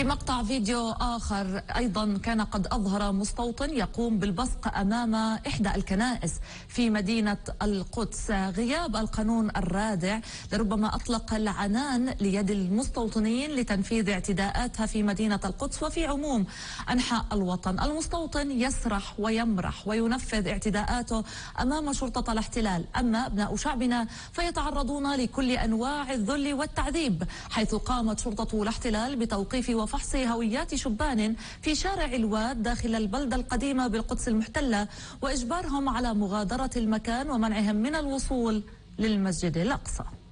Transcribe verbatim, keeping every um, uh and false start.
في مقطع فيديو آخر أيضا كان قد أظهر مستوطن يقوم بالبصق أمام إحدى الكنائس في مدينة القدس. غياب القانون الرادع لربما أطلق العنان ليد المستوطنين لتنفيذ اعتداءاتها في مدينة القدس وفي عموم أنحاء الوطن. المستوطن يسرح ويمرح وينفذ اعتداءاته أمام شرطة الاحتلال، أما أبناء شعبنا فيتعرضون لكل أنواع الذل والتعذيب، حيث قامت شرطة الاحتلال بتوقيف وفحص هويات شبان في شارع الواد داخل البلدة القديمة بالقدس المحتلة، وإجبارهم على مغادرة المكان ومنعهم من الوصول للمسجد الأقصى.